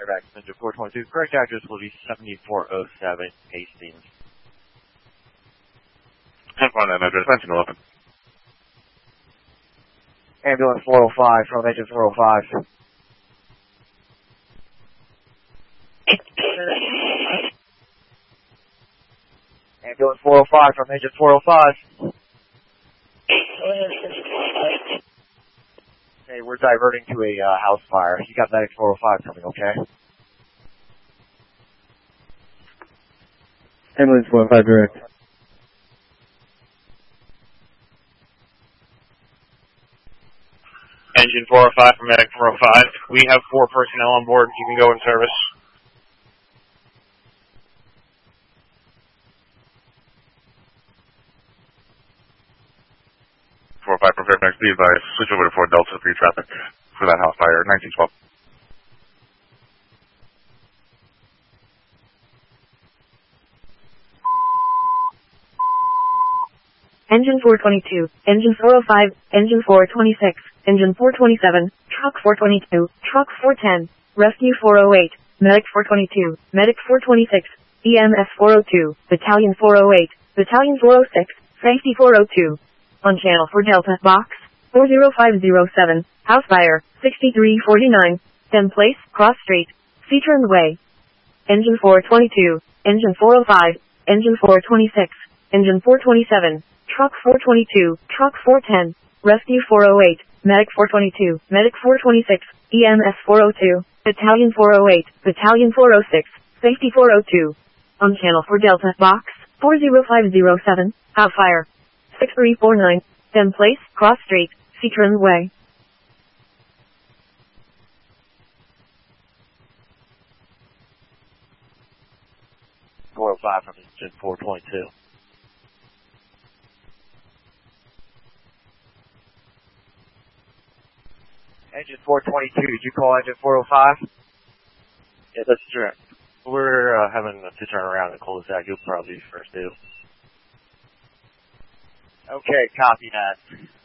Fairfax, engine 422. Correct address will be 7407 Hastings. Have fun that address. Engine 11. Ambulance 405 from engine 405. Ambulance 405 from engine 405. Hey, we're diverting to a house fire. You got medic 405 coming, okay? Ambulance 405 direct. Engine 405 from medic 405. We have 4 personnel on board. You can go in service. 405 from Fairfax, be advised. Switch over to 4 Delta for your traffic for that house fire, 1912. Engine 422, Engine 405, Engine 426, Engine 427, Truck 422, Truck 410, Rescue 408, Medic 422, Medic 426, EMS 402, Battalion 408, Battalion 406, Safety 402. On channel for Delta, box 40507, house fire 6349, Penn Place, Cross Street, Citron Way. Engine 422, Engine 405, Engine 426, Engine 427, Truck 422, Truck 410, Rescue 408, Medic 422, Medic 426, EMS 402, Battalion 408, Battalion 406, Safety 402. On channel for Delta, box 40507, house fire 6349, Penn Place, Cross Street, Citron Way. from engine 422. Engine 422, did you call engine 405? Yeah, that's correct. We're having to turn around and cul-de-sac. You'll probably be first due. Okay, copy that.